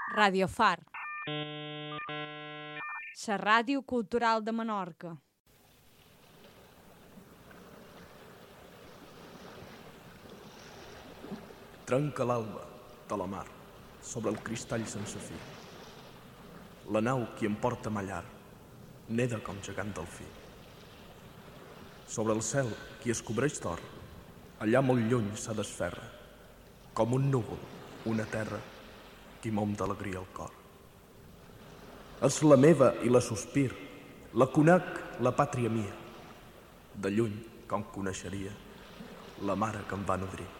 Radio Far, la ràdio cultural de Menorca. Trenca l'alba de la mar sobre el cristall sense fi. La nau qui em porta a ma llar neda com gegant delfí. Sobre el cel qui es cobreix d'or, allà molt lluny se desferra, com un núvol, una terra, qui mom d'alegria el cor. És la meva i la sospir, la conec, la pàtria mia. De lluny, com coneixeria, la mare que em va nodrir.